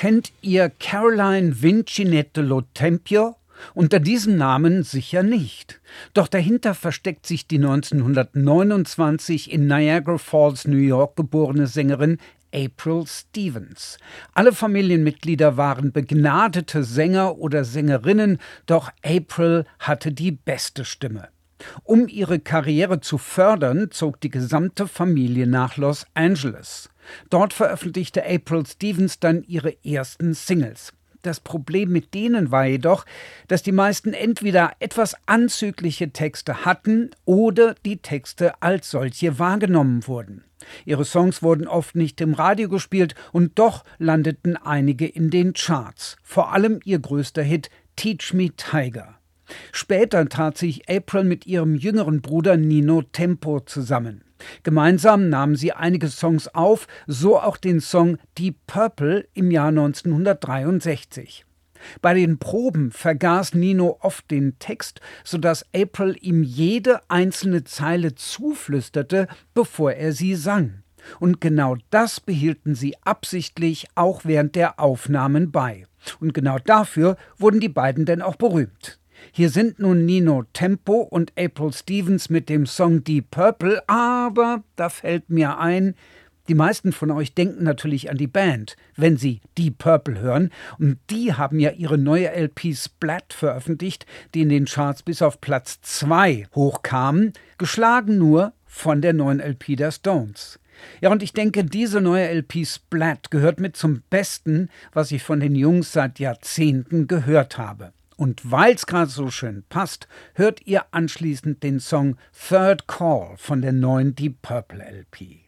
Kennt ihr Caroline Vincinette Lo Tempio? Unter diesem Namen sicher nicht. Doch dahinter versteckt sich die 1929 in Niagara Falls, New York geborene Sängerin April Stevens. Alle Familienmitglieder waren begnadete Sänger oder Sängerinnen, doch April hatte die beste Stimme. Um ihre Karriere zu fördern, zog die gesamte Familie nach Los Angeles. Dort veröffentlichte April Stevens dann ihre ersten Singles. Das Problem mit denen war jedoch, dass die meisten entweder etwas anzügliche Texte hatten oder die Texte als solche wahrgenommen wurden. Ihre Songs wurden oft nicht im Radio gespielt und doch landeten einige in den Charts. Vor allem ihr größter Hit Teach Me Tiger. Später tat sich April mit ihrem jüngeren Bruder Nino Tempo zusammen. Gemeinsam nahmen sie einige Songs auf, so auch den Song Deep Purple im Jahr 1963. Bei den Proben vergaß Nino oft den Text, sodass April ihm jede einzelne Zeile zuflüsterte, bevor er sie sang. Und genau das behielten sie absichtlich auch während der Aufnahmen bei. Und genau dafür wurden die beiden denn auch berühmt. Hier sind nun Nino Tempo und April Stevens mit dem Song Deep Purple, aber da fällt mir ein, die meisten von euch denken natürlich an die Band, wenn sie Deep Purple hören, und die haben ja ihre neue LP Splat veröffentlicht, die in den Charts bis auf Platz 2 hochkamen, geschlagen nur von der neuen LP der Stones. Ja, und ich denke, diese neue LP Splat gehört mit zum Besten, was ich von den Jungs seit Jahrzehnten gehört habe. Und weil's gerade so schön passt, hört ihr anschließend den Song Third Call von der neuen Deep Purple LP.